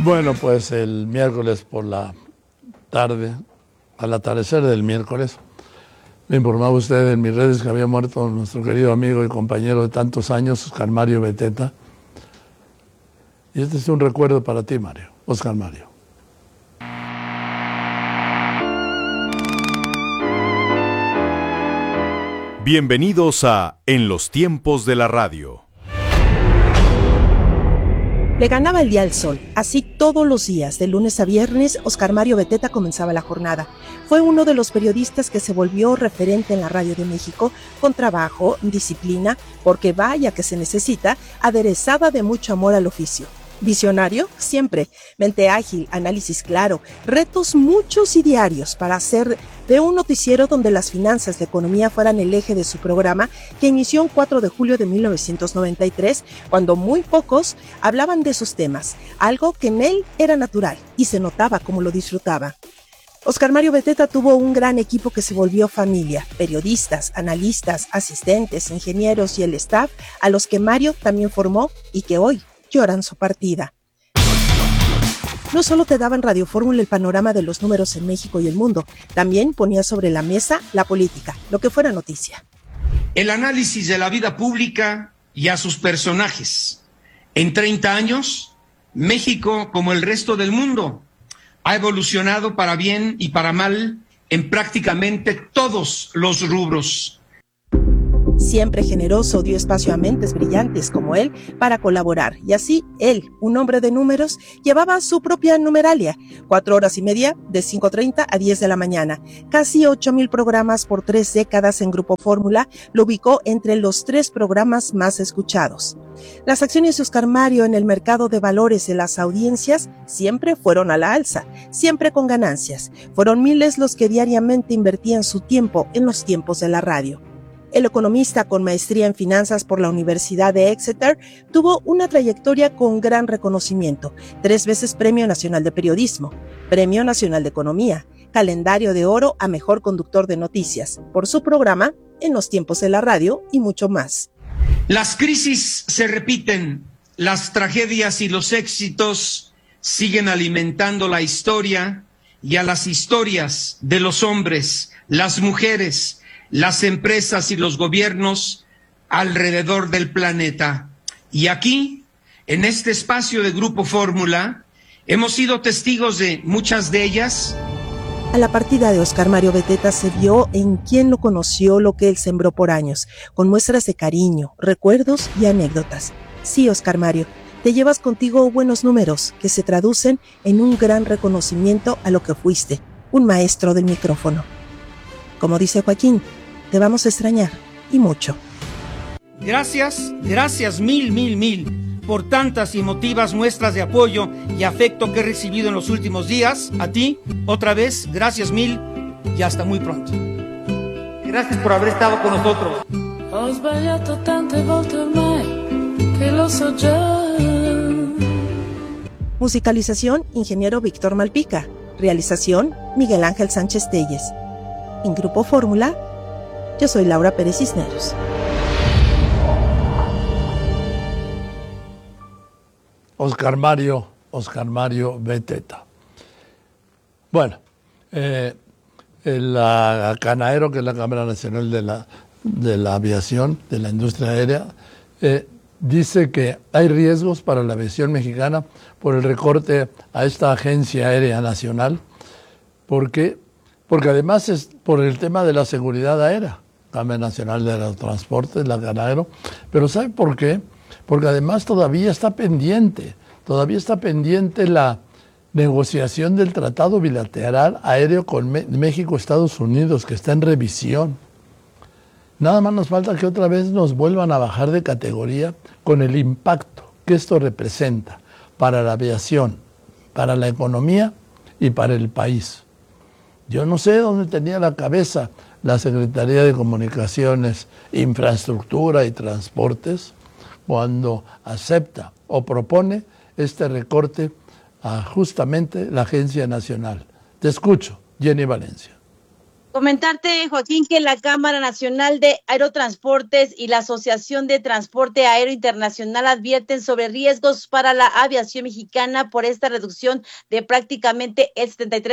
Bueno, pues el miércoles por la tarde, al atardecer del miércoles, me informaba usted en mis redes que había muerto nuestro querido amigo y compañero de tantos años, Oscar Mario Beteta. Y este es un recuerdo para ti, Mario. Oscar Mario. Bienvenidos a En los tiempos de la radio. Le ganaba el día al sol. Así todos los días, de lunes a viernes, Oscar Mario Beteta comenzaba la jornada. Fue uno de los periodistas que se volvió referente en la radio de México, con trabajo, disciplina, porque vaya que se necesita, aderezada de mucho amor al oficio. Visionario, siempre. Mente ágil, análisis claro, retos muchos y diarios para hacer de un noticiero donde las finanzas, la economía fueran el eje de su programa, que inició el 4 de julio de 1993, cuando muy pocos hablaban de esos temas, algo que en él era natural y se notaba como lo disfrutaba. Oscar Mario Beteta tuvo un gran equipo que se volvió familia, periodistas, analistas, asistentes, ingenieros y el staff, a los que Mario también formó y que hoy lloran su partida. No solo te daba en Radio Fórmula el panorama de los números en México y el mundo, también ponía sobre la mesa la política, lo que fuera noticia. El análisis de la vida pública y a sus personajes. En 30 años, México, como el resto del mundo, ha evolucionado para bien y para mal en prácticamente todos los rubros. Siempre generoso, dio espacio a mentes brillantes como él para colaborar. Y así, él, un hombre de números, llevaba su propia numeralia. 4 horas y media, de 5:30 a 10 de la mañana. Casi 8,000 programas por 3 décadas en Grupo Fórmula, lo ubicó entre los 3 programas más escuchados. Las acciones de Oscar Mario en el mercado de valores de las audiencias siempre fueron a la alza, siempre con ganancias. Fueron miles los que diariamente invertían su tiempo en los tiempos de la radio. El economista con maestría en finanzas por la Universidad de Exeter tuvo una trayectoria con gran reconocimiento. 3 veces Premio Nacional de Periodismo, Premio Nacional de Economía, Calendario de Oro a Mejor Conductor de Noticias, por su programa En los tiempos de la radio y mucho más. Las crisis se repiten, las tragedias y los éxitos siguen alimentando la historia y a las historias de los hombres, las mujeres, las empresas y los gobiernos alrededor del planeta. Y aquí, en este espacio de Grupo Fórmula, hemos sido testigos de muchas de ellas. A la partida de Oscar Mario Beteta se vio en quien lo conoció lo que él sembró por años, con muestras de cariño, recuerdos y anécdotas. Sí, Oscar Mario, te llevas contigo buenos números que se traducen en un gran reconocimiento a lo que fuiste, un maestro del micrófono. Como dice Joaquín, te vamos a extrañar, y mucho. Gracias mil por tantas y emotivas muestras de apoyo y afecto que he recibido en los últimos días. A ti, otra vez, gracias mil y hasta muy pronto. Gracias por haber estado con nosotros. Ho sbagliato tante volte ormai che lo so già. Musicalización, ingeniero Víctor Malpica. Realización, Miguel Ángel Sánchez Telles. En Grupo Fórmula, yo soy Laura Pérez Cisneros. Oscar Mario Beteta. Bueno, el CANAERO, que es la Cámara Nacional de la Aviación, de la Industria Aérea, dice que hay riesgos para la aviación mexicana por el recorte a esta Agencia Aérea Nacional, porque además es por el tema de la seguridad aérea, Cámara Nacional de los Transportes, la CANAERO, pero ¿sabe por qué? Porque además todavía está pendiente la negociación del Tratado Bilateral Aéreo con México-Estados Unidos, que está en revisión. Nada más nos falta que otra vez nos vuelvan a bajar de categoría con el impacto que esto representa para la aviación, para la economía y para el país. Yo no sé dónde tenía la cabeza la Secretaría de Comunicaciones, Infraestructura y Transportes cuando acepta o propone este recorte a justamente la Agencia Nacional. Te escucho, Jenny Valencia. Comentarte, Joaquín, que la Cámara Nacional de Aerotransportes y la Asociación de Transporte Aéreo Internacional advierten sobre riesgos para la aviación mexicana por esta reducción de prácticamente el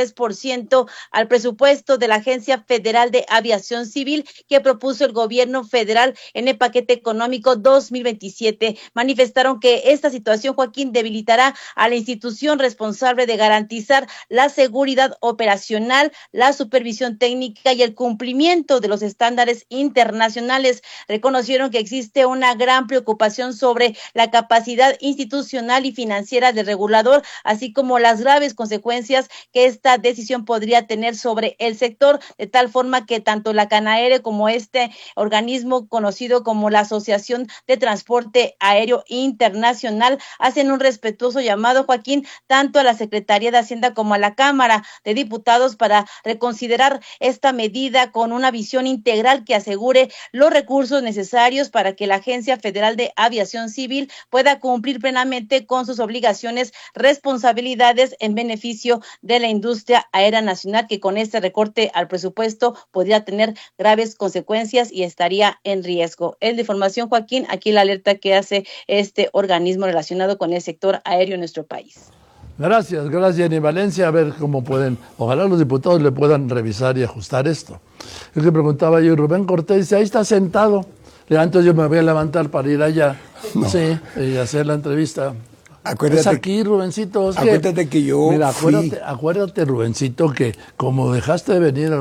73% al presupuesto de la Agencia Federal de Aviación Civil que propuso el gobierno federal en el paquete económico 2027. Manifestaron que esta situación, Joaquín, debilitará a la institución responsable de garantizar la seguridad operacional, la supervisión técnica y el cumplimiento de los estándares internacionales. Reconocieron que existe una gran preocupación sobre la capacidad institucional y financiera del regulador, así como las graves consecuencias que esta decisión podría tener sobre el sector, de tal forma que tanto la CANAERE como este organismo conocido como la Asociación de Transporte Aéreo Internacional hacen un respetuoso llamado, Joaquín, tanto a la Secretaría de Hacienda como a la Cámara de Diputados para reconsiderar esta medida con una visión integral que asegure los recursos necesarios para que la Agencia Federal de Aviación Civil pueda cumplir plenamente con sus obligaciones, responsabilidades en beneficio de la industria aérea nacional, que con este recorte al presupuesto podría tener graves consecuencias y estaría en riesgo. Es la información, Joaquín, aquí la alerta que hace este organismo relacionado con el sector aéreo en nuestro país. Gracias, Jenny Valencia. A ver cómo pueden, ojalá los diputados le puedan revisar y ajustar esto. Es que preguntaba yo, Rubén Cortés dice, ahí está sentado. Entonces yo me voy a levantar para ir allá, no. Sí, y hacer la entrevista. Acuérdate, es aquí, Rubencito. Es acuérdate que yo mira, acuérdate, Rubencito, que como dejaste de venir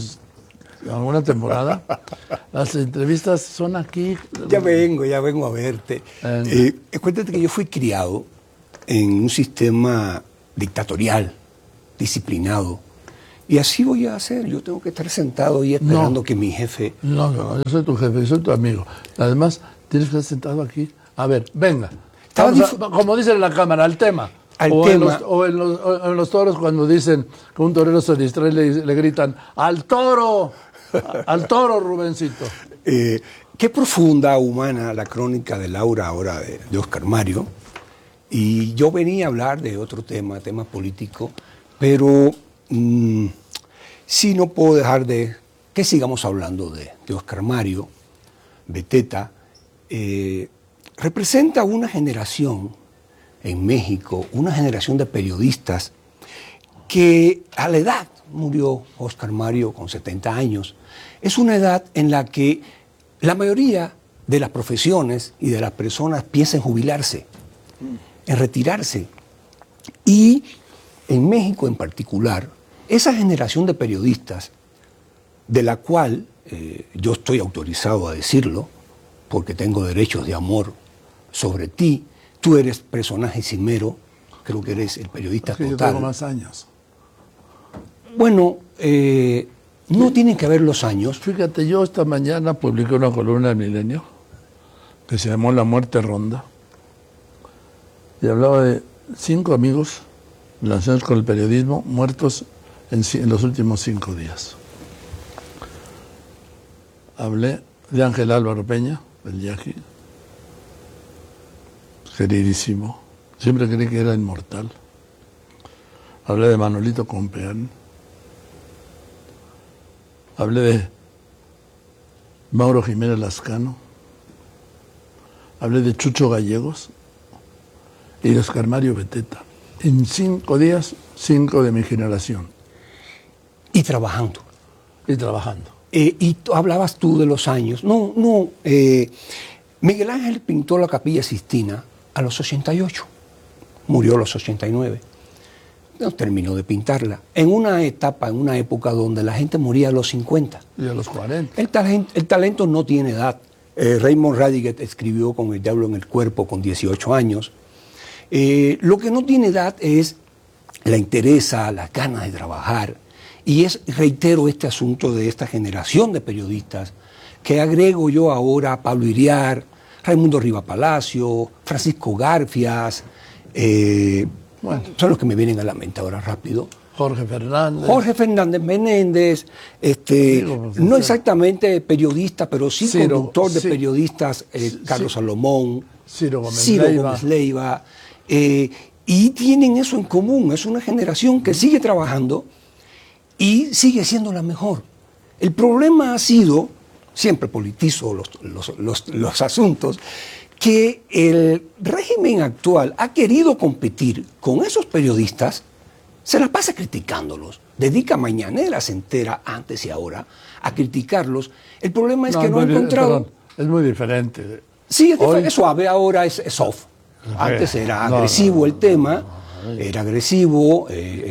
alguna temporada, las entrevistas son aquí. Ya vengo a verte. Acuérdate que yo fui criado en un sistema dictatorial, disciplinado. Y así voy a hacer. Yo tengo que estar sentado y esperando que mi jefe... No, yo soy tu jefe, yo soy tu amigo. Además, tienes que estar sentado aquí. A ver, venga. Como dice en la cámara, al tema. En los toros, cuando dicen que un torero se distrae, le gritan, ¡al toro! ¡Al toro, Rubencito! Qué profunda, humana la crónica de Laura ahora de Oscar Mario. Y yo venía a hablar de otro tema político, pero sí no puedo dejar de que sigamos hablando de Oscar Mario Beteta. Representa una generación en México, una generación de periodistas que a la edad murió Oscar Mario con 70 años. Es una edad en la que la mayoría de las profesiones y de las personas piensan en jubilarse, en retirarse. Y en México en particular, esa generación de periodistas, de la cual yo estoy autorizado a decirlo, porque tengo derechos de amor sobre ti, tú eres personaje cimero, creo que eres el periodista total. Yo tengo más años. Bueno, no tienen que ver los años. Fíjate, yo esta mañana publiqué una columna del Milenio que se llamó La muerte ronda y hablaba de 5 amigos relacionados con el periodismo muertos en los últimos 5 días. Hablé de Ángel Álvaro Peña, el Yaqui, queridísimo, siempre creí que era inmortal. Hablé de Manolito Compeán. Hablé de Mauro Jiménez Lascano. Hablé de Chucho Gallegos y de Oscar Mario Beteta. En 5 días, 5 de mi generación. Y trabajando. Y hablabas tú de los años. Miguel Ángel pintó la Capilla Sixtina a los 88. Murió a los 89. No terminó de pintarla. En una época donde la gente moría a los 50. Y a los 40. El talento no tiene edad. Raymond Radiguet escribió Con el diablo en el cuerpo con 18 años. Lo que no tiene edad es la entereza, las ganas de trabajar. Y reitero este asunto de esta generación de periodistas, que agrego yo ahora a Pablo Iriar, Raimundo Riva Palacio, Francisco Garfias, son los que me vienen a la mente ahora rápido. Jorge Fernández Menéndez, no exactamente periodista, pero sí conductor de periodistas, Carlos Salomón, Ciro Gómez Leiva, y tienen eso en común. Es una generación que sigue trabajando y sigue siendo la mejor. El problema ha sido, siempre politizo los asuntos, que el régimen actual ha querido competir con esos periodistas, se la pasa criticándolos, dedica mañaneras enteras antes y ahora a criticarlos. El problema es que no ha encontrado... Perdón, es muy diferente. Sí, es suave, ahora es soft. Antes era agresivo el tema, era agresivo,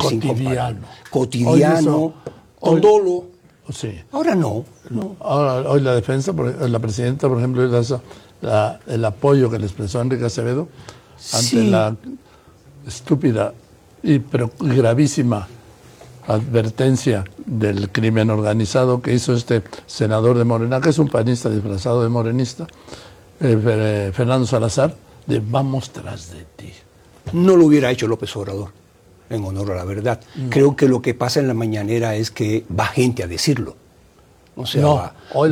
cotidiano, con dolo. Sí. Ahora no. Ahora, hoy la defensa, la presidenta, por ejemplo, el apoyo que le expresó Enrique Acevedo ante la estúpida pero gravísima advertencia del crimen organizado que hizo este senador de Morena, que es un panista disfrazado de morenista, Fernando Salazar, de vamos tras de ti. No lo hubiera hecho López Obrador, en honor a la verdad. Creo que lo que pasa en la mañanera es que va gente a decirlo. O sea, hoy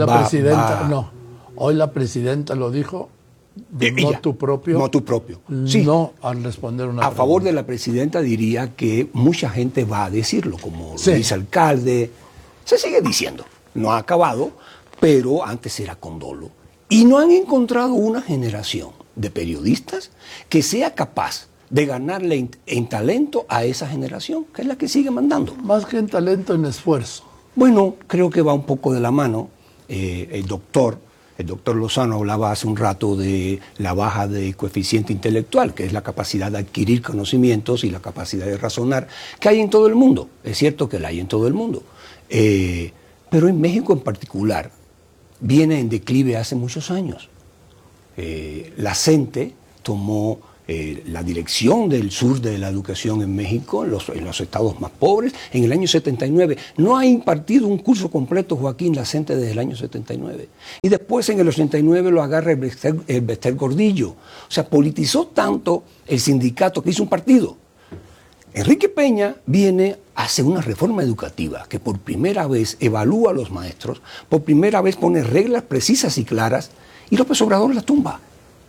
la presidenta lo dijo de motu propio. Sí. No al responder una pregunta. A favor de la presidenta diría que mucha gente va a decirlo, como lo dice el alcalde. Se sigue diciendo. No ha acabado, pero antes era con dolo. Y no han encontrado una generación de periodistas que sea capaz de ganarle en talento a esa generación, que es la que sigue mandando. Más que en talento, en esfuerzo. Bueno, creo que va un poco de la mano. El doctor Lozano hablaba hace un rato de la baja de coeficiente intelectual, que es la capacidad de adquirir conocimientos y la capacidad de razonar, que hay en todo el mundo. Es cierto que la hay en todo el mundo. Pero en México en particular viene en declive hace muchos años. La CENTE tomó la dirección del sur de la educación en México, en los estados más pobres, en el año 79. No ha impartido un curso completo Joaquín Lacente desde el año 79. Y después en el 89 lo agarra el Bester Gordillo. O sea, politizó tanto el sindicato que hizo un partido. Enrique Peña hace una reforma educativa que por primera vez evalúa a los maestros, por primera vez pone reglas precisas y claras, y López Obrador la tumba.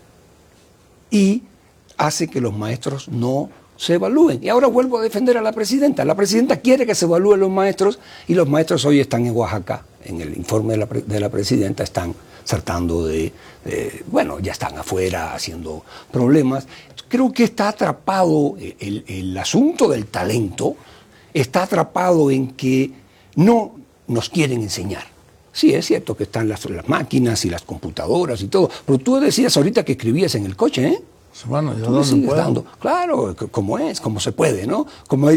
Y hace que los maestros no se evalúen. Y ahora vuelvo a defender a la presidenta. La presidenta quiere que se evalúen los maestros y los maestros hoy están en Oaxaca. En el informe de la presidenta están saltando ya están afuera haciendo problemas. Creo que está atrapado el asunto del talento, está atrapado en que no nos quieren enseñar. Sí, es cierto que están las máquinas y las computadoras y todo, pero tú decías ahorita que escribías en el coche, ¿eh? Bueno, yo no sigues dando. Claro, como se puede, ¿no? Como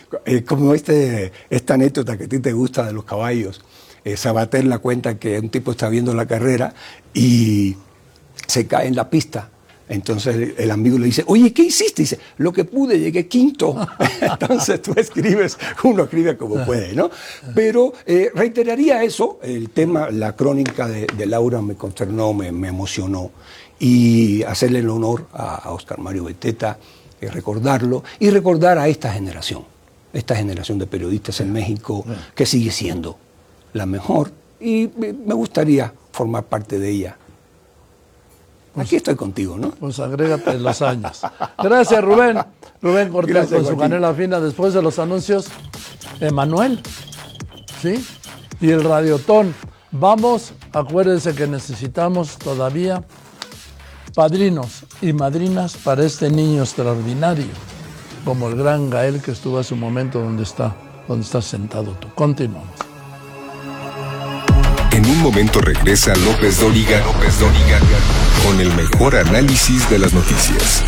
esta anécdota que a ti te gusta de los caballos. Sabater la cuenta que un tipo está viendo la carrera y se cae en la pista. Entonces el amigo le dice, oye, ¿qué hiciste? Dice, lo que pude, llegué quinto. Entonces uno escribe como puede, ¿no? Pero reiteraría eso, el tema, la crónica de Laura me consternó, me emocionó. Y hacerle el honor a Óscar Mario Beteta, recordarlo y recordar a esta generación de periodistas en México que sigue siendo la mejor y me gustaría formar parte de ella. Aquí estoy contigo, ¿no? Pues agrégate los años. Gracias, Rubén. Rubén Cortés. Gracias, con su canela fina. Después de los anuncios, Emanuel, ¿sí? Y el Radiotón. Vamos, acuérdense que necesitamos todavía padrinos y madrinas para este niño extraordinario, como el gran Gael que estuvo a su momento donde estás sentado tú. Continuamos. En un momento regresa López Dóriga con el mejor análisis de las noticias.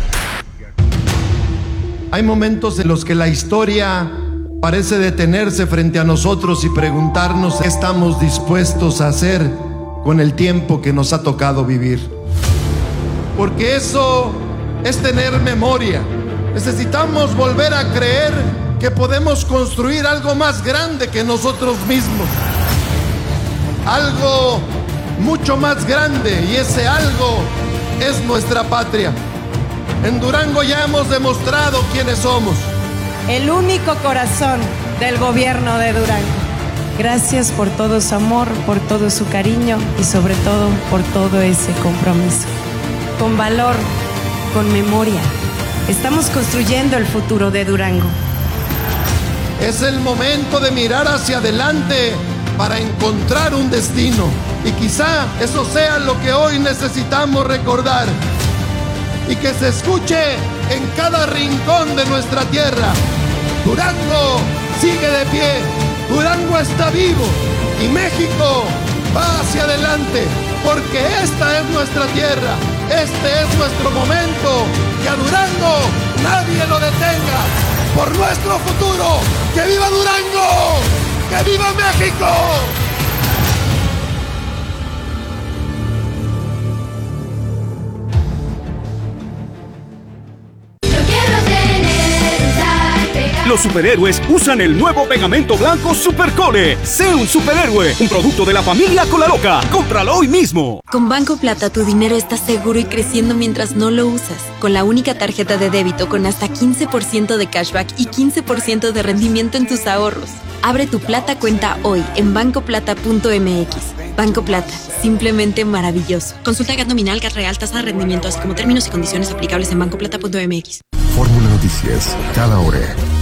Hay momentos en los que la historia parece detenerse frente a nosotros y preguntarnos qué estamos dispuestos a hacer con el tiempo que nos ha tocado vivir. Porque eso es tener memoria. Necesitamos volver a creer que podemos construir algo más grande que nosotros mismos. Algo mucho más grande, y ese algo es nuestra patria. En Durango ya hemos demostrado quiénes somos. El único corazón del gobierno de Durango. Gracias por todo su amor, por todo su cariño y sobre todo por todo ese compromiso. Con valor, con memoria, estamos construyendo el futuro de Durango. Es el momento de mirar hacia adelante para encontrar un destino. Y quizá eso sea lo que hoy necesitamos recordar. Y que se escuche en cada rincón de nuestra tierra. Durango sigue de pie, Durango está vivo y México va hacia adelante, porque esta es nuestra tierra, este es nuestro momento, que a Durango nadie lo detenga, por nuestro futuro. ¡Que viva Durango! ¡Que viva México! Los superhéroes usan el nuevo pegamento blanco Supercole. Sé un superhéroe, un producto de la familia Colaloca. ¡Cómpralo hoy mismo! Con Banco Plata tu dinero está seguro y creciendo mientras no lo usas. Con la única tarjeta de débito con hasta 15% de cashback y 15% de rendimiento en tus ahorros. Abre tu Plata cuenta hoy en bancoplata.mx. Banco Plata, simplemente maravilloso. Consulta GAT nominal, GAT real, tasa de rendimiento, así como términos y condiciones aplicables en bancoplata.mx. Fórmula Noticias, cada hora.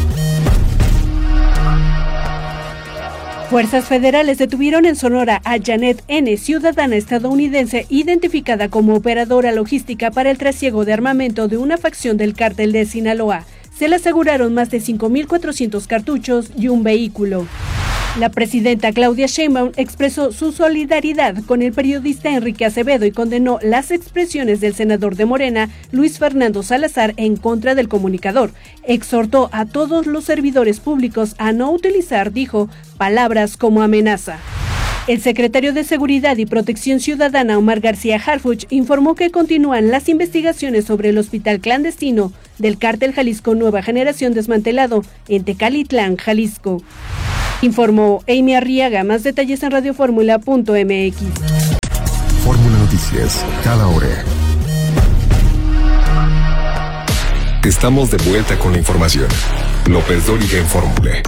Fuerzas federales detuvieron en Sonora a Janet N., ciudadana estadounidense identificada como operadora logística para el trasiego de armamento de una facción del cártel de Sinaloa. Se le aseguraron más de 5.400 cartuchos y un vehículo. La presidenta Claudia Sheinbaum expresó su solidaridad con el periodista Enrique Acevedo y condenó las expresiones del senador de Morena, Luis Fernando Salazar, en contra del comunicador. Exhortó a todos los servidores públicos a no utilizar, dijo, palabras como amenaza. El secretario de Seguridad y Protección Ciudadana, Omar García Harfuch, informó que continúan las investigaciones sobre el hospital clandestino del cártel Jalisco Nueva Generación desmantelado en Tecalitlán, Jalisco. Informó Amy Arriaga. Más detalles en radioformula.mx. Fórmula Noticias, cada hora. Estamos de vuelta con la información. López Dóriga en Fórmula.